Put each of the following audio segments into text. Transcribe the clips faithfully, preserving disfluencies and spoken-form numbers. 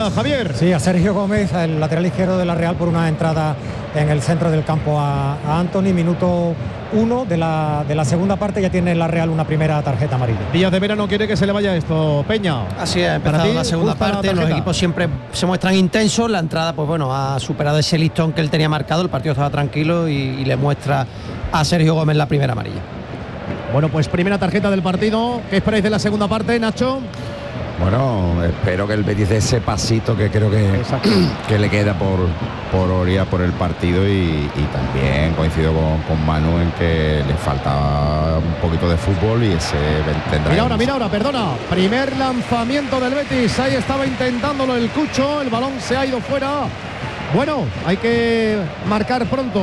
Málaga, Javier. Sí, a Sergio Gómez, el lateral izquierdo de la Real, por una entrada en el centro del campo a, a Anthony. Minuto uno de la, de la segunda parte, ya tiene la Real una primera tarjeta amarilla. Díaz de Vera no quiere que se le vaya esto, Peña. Así es, ha empezado la segunda parte, la los equipos siempre se muestran intensos, la entrada pues bueno, ha superado ese listón que él tenía marcado, el partido estaba tranquilo y, y le muestra a Sergio Gómez la primera amarilla. Bueno, pues primera tarjeta del partido. ¿Qué esperáis de la segunda parte, Nacho? Bueno, espero que el Betis dé ese pasito que creo que, que le queda por, por orilla por el partido y, y también coincido con, con Manu en que le falta un poquito de fútbol y ese tendrá. Mira ahora, mira ahora, perdona. Primer lanzamiento del Betis. Ahí estaba intentándolo el Cucho. El balón se ha ido fuera. Bueno, hay que marcar pronto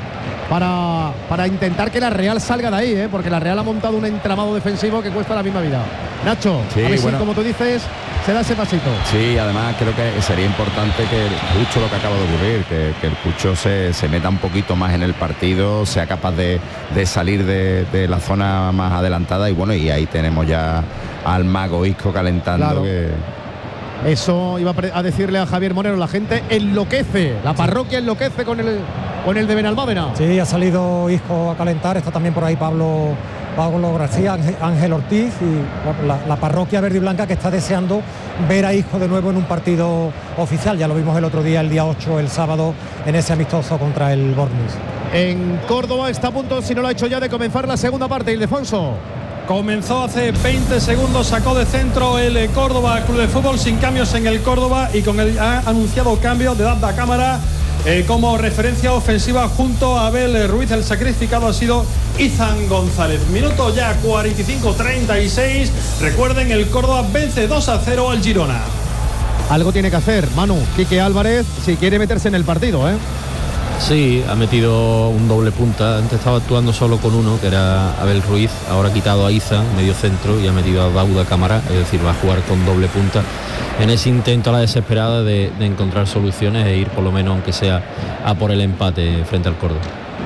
para, para intentar que la Real salga de ahí, ¿eh? Porque la Real ha montado un entramado defensivo que cuesta la misma vida. Nacho, sí, a ver bueno, si, como tú dices, se da ese pasito. Sí, además creo que sería importante que el Cucho, lo que acaba de ocurrir, que, que el Cucho se, se meta un poquito más en el partido, sea capaz de, de salir de, de la zona más adelantada y bueno, y ahí tenemos ya al mago Isco calentando. Claro. que Eso iba a decirle a Javier Moreno, la gente enloquece, la parroquia enloquece con el con el de Benalmádena. Sí, ha salido Isco a calentar, está también por ahí Pablo Pablo García, Ángel Ortiz y la, la parroquia verde y blanca que está deseando ver a Isco de nuevo en un partido oficial. Ya lo vimos el otro día, el día ocho, el sábado, en ese amistoso contra el Bournemouth. En Córdoba está a punto, si no lo ha hecho ya, de comenzar la segunda parte. Ildefonso. Comenzó hace veinte segundos, sacó de centro el Córdoba Club de Fútbol sin cambios en el Córdoba y con el ha anunciado cambio de Dabda Cámara eh, como referencia ofensiva junto a Abel Ruiz. El sacrificado ha sido Izan González. Minuto ya cuarenta y cinco treinta y seis. Recuerden, el Córdoba vence dos a cero al Girona. Algo tiene que hacer Manu, Quique Álvarez, si quiere meterse en el partido, ¿eh? Sí, ha metido un doble punta. Antes estaba actuando solo con uno, que era Abel Ruiz. Ahora ha quitado a Izan, medio centro, y ha metido a Dauda Cámara. Es decir, va a jugar con doble punta en ese intento a la desesperada de, de encontrar soluciones e ir por lo menos, aunque sea, a por el empate frente al Córdoba.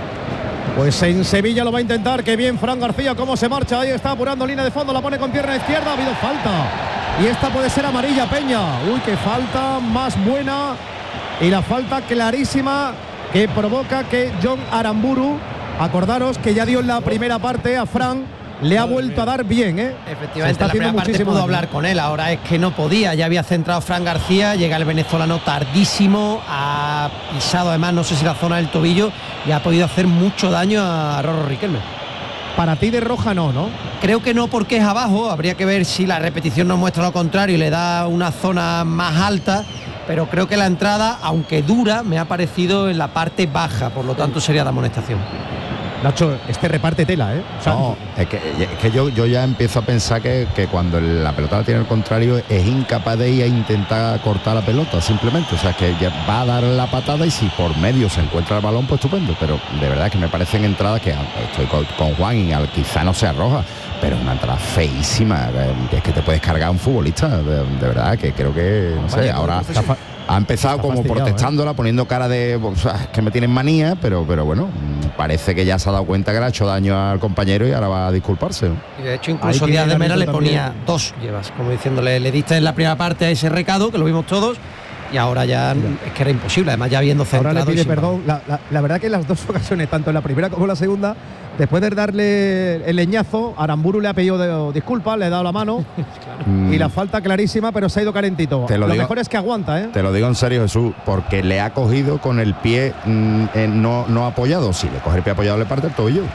Pues en Sevilla lo va a intentar. Qué bien Fran García, cómo se marcha. Ahí está apurando línea de fondo, la pone con pierna izquierda. Ha habido falta. Y esta puede ser amarilla, Peña. Uy, qué falta más buena. Y la falta clarísima que provoca que John Aramburu, acordaros que ya dio en la primera parte a Fran, le ha vuelto a dar bien, ¿eh? Efectivamente, en la primera parte pudo daño. hablar con él, ahora es que no podía, ya había centrado Fran García, llega el venezolano tardísimo, ha pisado además, no sé si la zona del tobillo, y ha podido hacer mucho daño a Rorro Riquelme. Para ti de roja no, ¿no? Creo que no, porque es abajo, habría que ver si la repetición nos muestra lo contrario y le da una zona más alta, pero creo que la entrada, aunque dura, me ha parecido en la parte baja, por lo tanto sería de amonestación. Nacho, este reparte tela, ¿eh? O sea, no, es que, es que yo, yo ya empiezo a pensar que, que cuando el, la pelota la tiene el contrario es incapaz de ir a intentar cortar la pelota, simplemente. O sea, que ya va a dar la patada y si por medio se encuentra el balón, pues estupendo. Pero de verdad que me parecen entradas que estoy con, con Juan y al, quizá no sea roja, pero es una entrada feísima. Que es que te puedes cargar a un futbolista, de, de verdad, que creo que, no sé, ahora... Ha empezado como protestándola, ¿eh? Poniendo cara de o sea, que me tienen manía, pero, pero bueno, parece que ya se ha dado cuenta que le ha hecho daño al compañero y ahora va a disculparse, ¿no? Y de hecho incluso Díaz de Mera le ponía también. Dos llevas, como diciéndole, le diste en la primera parte a ese recado, que lo vimos todos, y ahora ya Mira. es que era imposible, además ya habiendo centrado. Ahora le pide perdón, la, la, la verdad que en las dos ocasiones, tanto en la primera como en la segunda, después de darle el leñazo, Aramburu le ha pedido disculpas, le ha dado la mano claro. y la falta clarísima, pero se ha ido calentito. Te lo, lo digo, mejor es que aguanta, ¿eh? Te lo digo en serio, Jesús, porque le ha cogido con el pie mmm, eh, no, no apoyado. Si le coge el pie apoyado le parte el tobillo.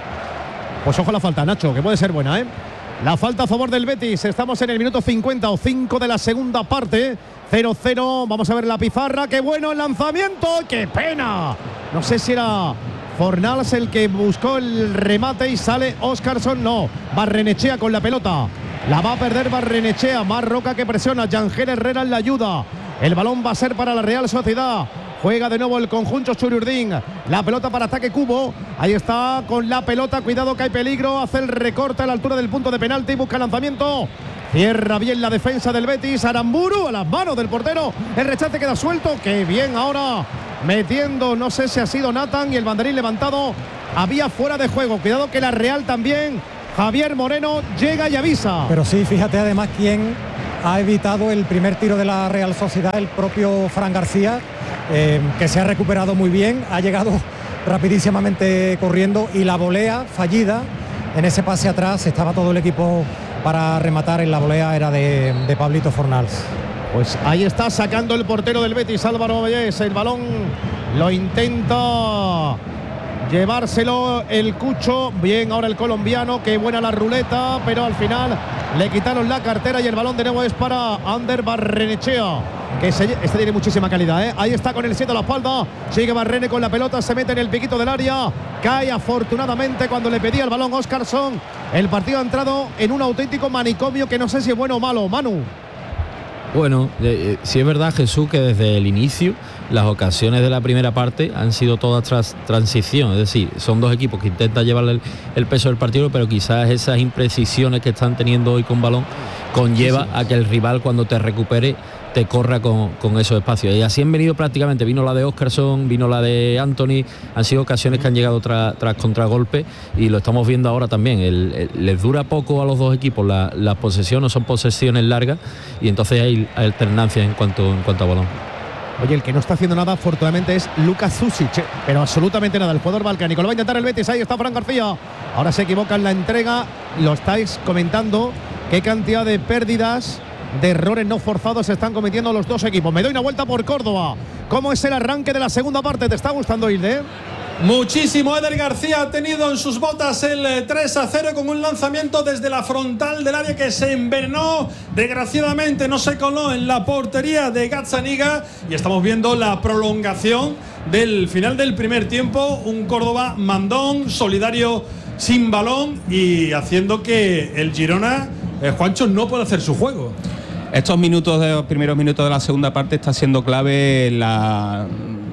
Pues ojo la falta, Nacho, que puede ser buena, ¿eh? La falta a favor del Betis. Estamos en el minuto cincuenta o cinco de la segunda parte. cero cero. Vamos a ver la pizarra. ¡Qué bueno el lanzamiento! ¡Qué pena! No sé si era Fornals el que buscó el remate y sale Óscarson. No, Barrenechea con la pelota. La va a perder Barrenechea. Más Roca que presiona. Yangel Herrera en la ayuda. El balón va a ser para la Real Sociedad. Juega de nuevo el conjunto Churiurdín. La pelota para ataque Cubo. Ahí está con la pelota. Cuidado que hay peligro. Hace el recorte a la altura del punto de penalti. Busca lanzamiento. Cierra bien la defensa del Betis. Aramburu a las manos del portero. El rechace queda suelto. Qué bien ahora. Metiendo, no sé si ha sido Nathan y el banderín levantado. Había fuera de juego. Cuidado que la Real también. Javier Moreno llega y avisa. Pero sí, fíjate además quién ha evitado el primer tiro de la Real Sociedad el propio Fran García, eh, que se ha recuperado muy bien, ha llegado rapidísimamente corriendo, y la volea fallida en ese pase atrás, estaba todo el equipo para rematar, en la volea era de, de Pablito Fornals. Pues ahí está sacando el portero del Betis, Álvaro Vallés, el balón lo intenta llevárselo el Cucho, bien ahora el colombiano, qué buena la ruleta, pero al final le quitaron la cartera y el balón de nuevo es para Ander Barrenechea, que se, este tiene muchísima calidad, ¿eh? Ahí está con el siete a la espalda, sigue Barrene con la pelota, se mete en el piquito del área, cae afortunadamente cuando le pedía el balón Óscarson. El partido ha entrado en un auténtico manicomio que no sé si es bueno o malo, Manu. Bueno, eh, sí es verdad, Jesús, que desde el inicio las ocasiones de la primera parte han sido todas tras transición, es decir, son dos equipos que intentan llevarle el, el peso del partido, pero quizás esas imprecisiones que están teniendo hoy con balón conlleva a que el rival, cuando te recupere, te corra con, con esos espacios. Y así han venido prácticamente, vino la de Óscarson, vino la de Anthony, han sido ocasiones que han llegado tra, tras contragolpe, y lo estamos viendo ahora también. El, el, les dura poco a los dos equipos la, la posesión, no son posesiones largas, y entonces hay alternancia en cuanto, en cuanto a balón. Oye, el que no está haciendo nada, afortunadamente, es Lucas Zusic, pero absolutamente nada. El jugador balcánico lo va a intentar el Betis. Ahí está Fran García. Ahora se equivoca en la entrega. Lo estáis comentando. Qué cantidad de pérdidas, de errores no forzados se están cometiendo los dos equipos. Me doy una vuelta por Córdoba. ¿Cómo es el arranque de la segunda parte? ¿Te está gustando, Hilde? Muchísimo. Eder García ha tenido en sus botas el tres a cero con un lanzamiento desde la frontal del área que se envenenó. Desgraciadamente no se coló en la portería de Gazzaniga, y estamos viendo la prolongación del final del primer tiempo. Un Córdoba mandón, solidario, sin balón, y haciendo que el Girona, eh, Juancho, no pueda hacer su juego. Estos minutos, de los primeros minutos de la segunda parte, está siendo clave la...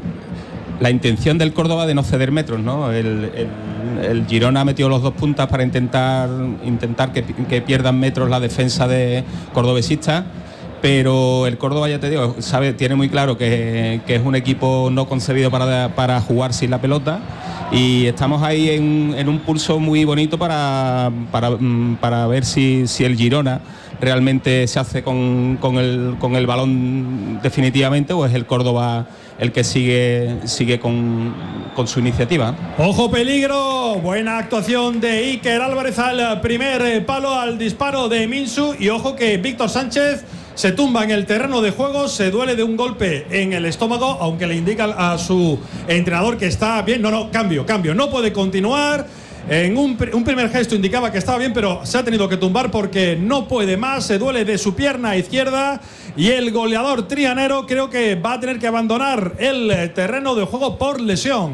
la intención del Córdoba de no ceder metros, ¿no? El, el, el Girona ha metido los dos puntas para intentar, intentar que, que pierdan metros la defensa de cordobesista, pero el Córdoba, ya te digo, sabe, tiene muy claro que, que es un equipo no concebido para, para jugar sin la pelota, y estamos ahí en, en un pulso muy bonito para, para, para ver si, si el Girona realmente se hace con, con, el, con el balón definitivamente, o es el Córdoba el que sigue, sigue con, con su iniciativa. ¡Ojo peligro! Buena actuación de Iker Álvarez al primer palo, al disparo de Minsu, y ojo que Víctor Sánchez se tumba en el terreno de juego, se duele de un golpe en el estómago, aunque le indica a su entrenador que está bien. No, no, cambio, cambio, no puede continuar. En un, un primer gesto indicaba que estaba bien, pero se ha tenido que tumbar porque no puede más, se duele de su pierna izquierda, y el goleador trianero creo que va a tener que abandonar el terreno de juego por lesión.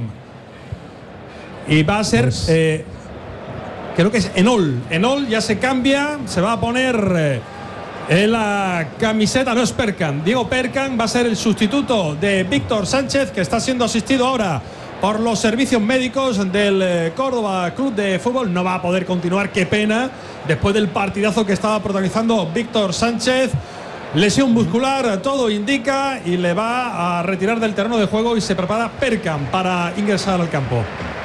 Y va a ser, pues, eh, creo que es Enol. Enol ya se cambia, se va a poner eh, en la camiseta, no es Perkan. Diego Perkan va a ser el sustituto de Víctor Sánchez, que está siendo asistido ahora por los servicios médicos del eh, Córdoba Club de Fútbol. No va a poder continuar, qué pena, después del partidazo que estaba protagonizando Víctor Sánchez. Lesión muscular, todo indica, y le va a retirar del terreno de juego, y se prepara Perkan para ingresar al campo.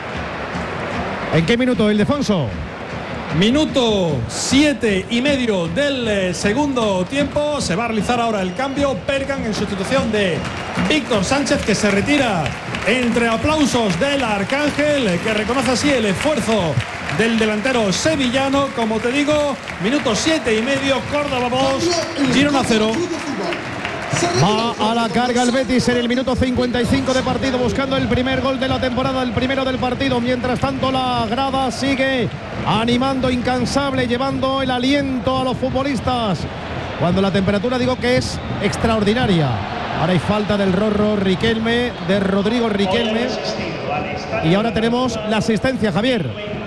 ¿En qué minuto, Ildefonso? Minuto siete y medio del eh, segundo tiempo. Se va a realizar ahora el cambio. Perkan en sustitución de Víctor Sánchez, que se retira entre aplausos del Arcángel, que reconoce así el esfuerzo del delantero sevillano. Como te digo, minuto siete y medio, Córdoba dos, Girona cero. Va a la carga el Betis en el minuto cincuenta y cinco de partido, buscando el primer gol de la temporada, el primero del partido. Mientras tanto, la grada sigue animando incansable, llevando el aliento a los futbolistas, cuando la temperatura, digo, que es extraordinaria. Ahora hay falta del Rorro Riquelme, de Rodrigo Riquelme, y ahora tenemos la asistencia, Javier.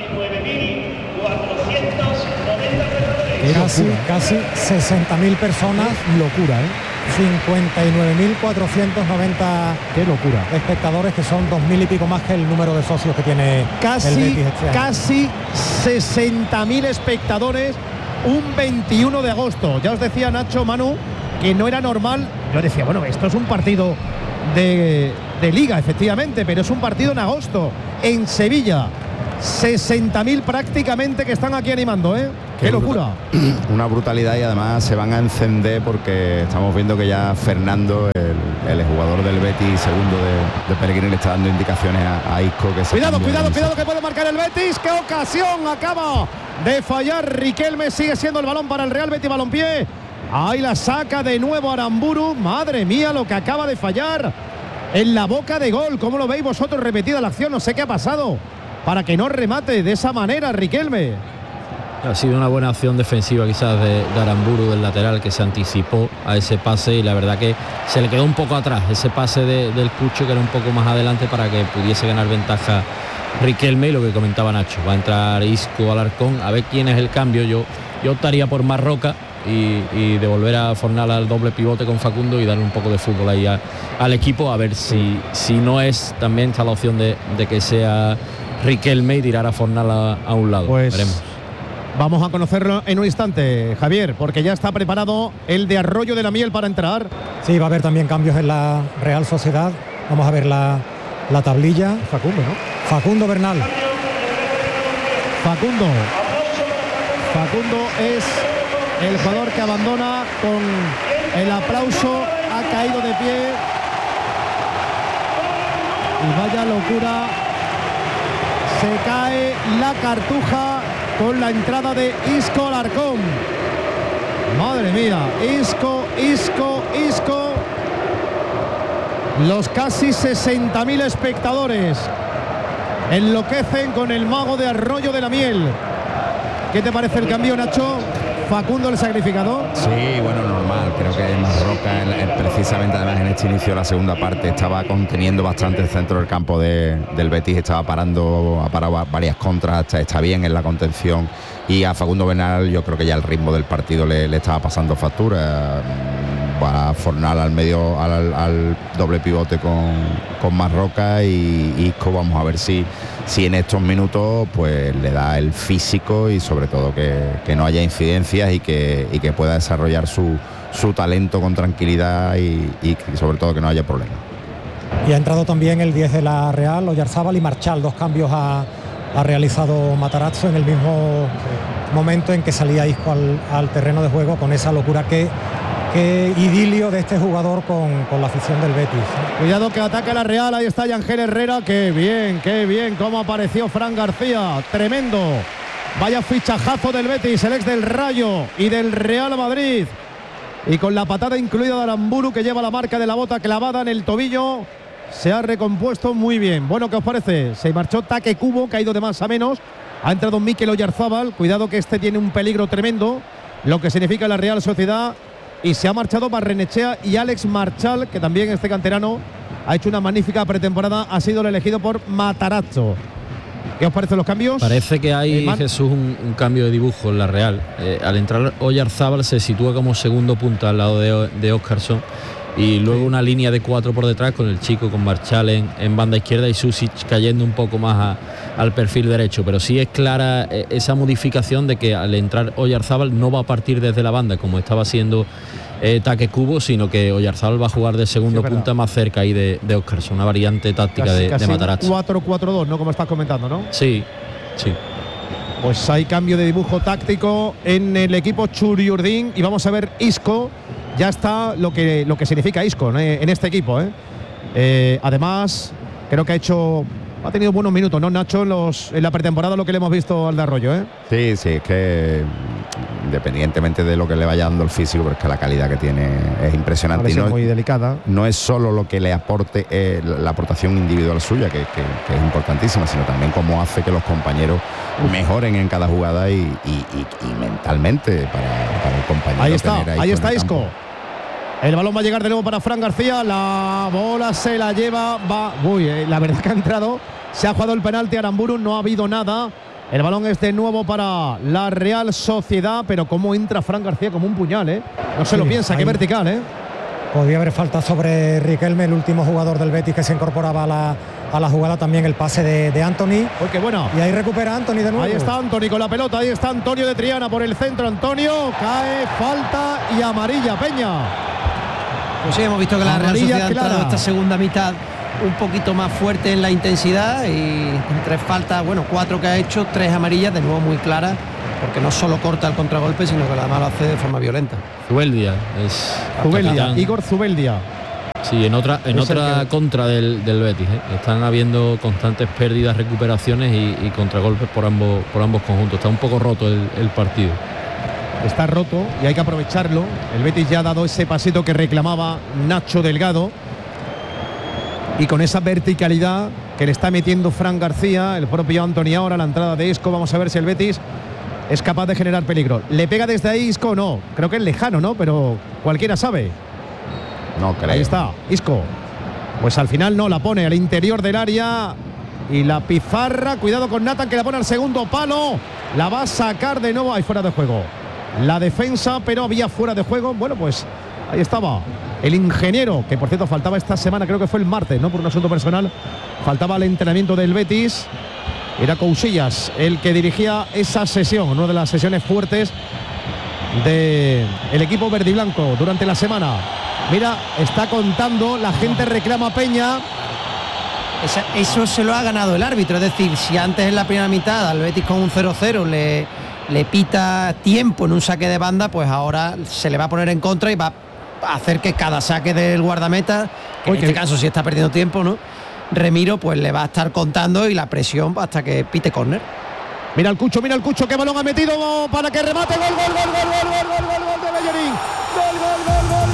Casi, casi sesenta mil personas. Locura, ¿eh? cincuenta y nueve mil cuatrocientos noventa qué locura espectadores, que son dos mil y pico más que el número de socios que tiene casi, el Betis este año. Casi sesenta mil espectadores un veintiuno de agosto. Ya os decía Nacho, Manu, que no era normal. Yo decía, bueno, esto es un partido de, de liga, efectivamente, pero es un partido en agosto, en Sevilla. sesenta mil prácticamente que están aquí animando, ¿eh? ¡Qué locura! Una brutalidad, y además se van a encender porque estamos viendo que ya Fernando, el, el jugador del Betis, segundo de, de Pellegrini, le está dando indicaciones a, a Isco que se Cuidado, cambie cuidado, de cuidado, que puede marcar el Betis. ¡Qué ocasión! Acaba de fallar Riquelme. Sigue siendo el balón para el Real Betis Balompié. Ahí la saca de nuevo Aramburu. Madre mía, lo que acaba de fallar en la boca de gol. ¿Cómo lo veis vosotros? Repetida la acción, no sé qué ha pasado para que no remate de esa manera Riquelme. Ha sido una buena acción defensiva quizás de, de Aramburu, del lateral, que se anticipó a ese pase, y la verdad que se le quedó un poco atrás ese pase de, del Cucho, que era un poco más adelante, para que pudiese ganar ventaja Riquelme. Y lo que comentaba Nacho, va a entrar Isco Alarcón, a ver quién es el cambio. Yo, yo optaría por Marroca y, y devolver a Fornal al doble pivote con Facundo y darle un poco de fútbol ahí a, al equipo, a ver si, si no es, también está la opción de, de que sea Riquelme y tirar a Fornal a, a un lado. Pues veremos. Vamos a conocerlo en un instante, Javier, porque ya está preparado el de Arroyo de la Miel para entrar. Sí, va a haber también cambios en la Real Sociedad. Vamos a ver la, la tablilla. Facundo, ¿no? Facundo Bernal. Facundo. Facundo es el jugador que abandona con el aplauso. Ha caído de pie. Y vaya locura. Se cae la cartuja con la entrada de Isco Alarcón. Madre mía, Isco, Isco, Isco. Los casi sesenta mil espectadores enloquecen con el mago de Arroyo de la Miel. ¿Qué te parece el cambio, Nacho? Facundo el sacrificado. Sí, bueno, normal. Creo que Marroca, el, el, precisamente además en este inicio de la segunda parte, estaba conteniendo bastante el centro del campo de, del Betis, estaba parando, ha parado varias contras, está, está bien en la contención, y a Facundo Bernal yo creo que ya el ritmo del partido le, le estaba pasando factura. Va a Fornal al medio, al, al doble pivote con, con Marroca, y Isco, vamos a ver si, si en estos minutos pues le da el físico, y sobre todo que, que no haya incidencias, y que, y que pueda desarrollar su, su talento con tranquilidad, y, y sobre todo que no haya problemas. Y ha entrado también el diez de la Real, Oyarzábal y Marchal. Dos cambios ha, ha realizado Matarazzo en el mismo momento en que salía Isco al, al terreno de juego, con esa locura que Qué idilio de este jugador con, con la afición del Betis. Cuidado que ataca la Real, ahí está Ángel Herrera. Qué bien, qué bien, cómo apareció Fran García, tremendo. Vaya fichajazo del Betis, el ex del Rayo y del Real Madrid. Y con la patada incluida de Aramburu, que lleva la marca de la bota clavada en el tobillo, se ha recompuesto muy bien. Bueno, ¿qué os parece? Se marchó Taque Cubo, que ha ido de más a menos. Ha entrado Mikel Oyarzábal, cuidado que este tiene un peligro tremendo, lo que significa la Real Sociedad. Y se ha marchado Barrenechea y Alex Marchal, que también este canterano ha hecho una magnífica pretemporada, ha sido el elegido por Matarazzo. ¿Qué os parecen los cambios? Parece que hay, eh, Jesús, un, un cambio de dibujo en la Real. Eh, al entrar Oyarzábal se sitúa como segundo punta al lado de, de Óscarson, y luego sí, una línea de cuatro por detrás, con el chico, con Marchal en, en banda izquierda, y Susic cayendo un poco más a, al perfil derecho. Pero sí es clara eh, esa modificación de que al entrar Oyarzábal no va a partir desde la banda como estaba haciendo eh, Taque Cubo, sino que Oyarzábal va a jugar de segundo sí, punta más cerca ahí de, de Óscarson, una variante táctica casi, de, casi de Matarazzo. cuatro cuatro dos, ¿no? Como estás comentando, ¿no? Sí, sí. Pues hay cambio de dibujo táctico en el equipo Churiurdín, y vamos a ver Isco. Ya está lo que, lo que significa Isco, ¿no?, en este equipo, ¿eh? Eh, además, creo que ha hecho, ha tenido buenos minutos, ¿no, Nacho? En, los, en la pretemporada, lo que le hemos visto al de Arroyo, ¿eh? Sí, sí, es que independientemente de lo que le vaya dando el físico, pero es que la calidad que tiene es impresionante. Y no, muy delicada. No es solo lo que le aporte eh, la aportación individual suya, que, que, que es importantísima, sino también cómo hace que los compañeros mejoren en cada jugada, y, y, y, y mentalmente para, para el compañero. Ahí está, tener ahí está Isco. Campo. El balón va a llegar de nuevo para Fran García. La bola se la lleva. Va. Uy, eh, la verdad que ha entrado. Se ha jugado el penalti a Aramburu. No ha habido nada. El balón es de nuevo para la Real Sociedad. Pero cómo entra Fran García como un puñal, ¿eh? No se sí, lo piensa. Qué vertical, ¿eh? Podría haber falta sobre Riquelme, el último jugador del Betis que se incorporaba a la, a la jugada. También el pase de, de Anthony. Uy, qué bueno. Y ahí recupera Anthony de nuevo. Ahí está Anthony con la pelota. Ahí está Antonio de Triana por el centro. Antonio cae, falta y amarilla. Peña. Pues sí, hemos visto que la Real Sociedad ha entrado esta segunda mitad un poquito más fuerte en la intensidad, y en tres faltas, bueno, cuatro que ha hecho, tres amarillas, de nuevo muy claras, porque no solo corta el contragolpe, sino que además lo hace de forma violenta. Zubeldia es Zubeldia, Igor Zubeldia. Sí, en otra en Es el otra que- contra del, del Betis, ¿eh? Están habiendo constantes pérdidas, recuperaciones y, y contragolpes por ambos por ambos conjuntos. Está un poco roto el, el partido. Está roto y hay que aprovecharlo. El Betis ya ha dado ese pasito que reclamaba Nacho Delgado. Y con esa verticalidad que le está metiendo Fran García, el propio Anthony ahora, la entrada de Isco. Vamos a ver si el Betis es capaz de generar peligro. ¿Le pega desde ahí Isco o no? Creo que es lejano, ¿no? Pero cualquiera sabe. No creo. Ahí está, Isco. Pues al final no, la pone al interior del área. Y la pizarra, cuidado con Nathan que la pone al segundo palo. La va a sacar de nuevo, ahí fuera de juego. La defensa, pero había fuera de juego. Bueno, pues ahí estaba el ingeniero, que por cierto faltaba esta semana, creo que fue el martes, ¿no? Por un asunto personal. Faltaba el entrenamiento del Betis. Era Cousillas el que dirigía esa sesión, una de las sesiones fuertes del equipo verde y blanco durante la semana. Mira, está contando, la gente reclama a Peña. Esa, eso se lo ha ganado el árbitro, es decir, si antes en la primera mitad al Betis con un cero cero le, le pita tiempo en un saque de banda, pues ahora se le va a poner en contra y va a hacer que cada saque del guardameta, que en Oye, este que- caso si está perdiendo tiempo, ¿no? Remiro pues le va a estar contando y la presión hasta que pite córner. Mira el Cucho, mira el Cucho, qué balón ha metido para que remate. Gol, gol, gol, gol, gol, gol, gol, gol, gol de Bellerín. Gol, gol, gol, gol.